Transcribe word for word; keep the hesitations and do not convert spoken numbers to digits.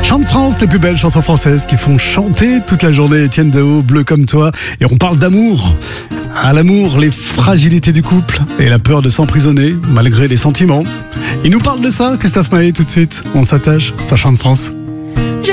Chant de France, les plus belles chansons françaises qui font chanter toute la journée. Étienne Dao, Bleu comme toi. Et on parle d'amour. À l'amour, les fragilités du couple et la peur de s'emprisonner malgré les sentiments. Il nous parle de ça, Christophe Maé, tout de suite. On s'attache, ça Chant de France.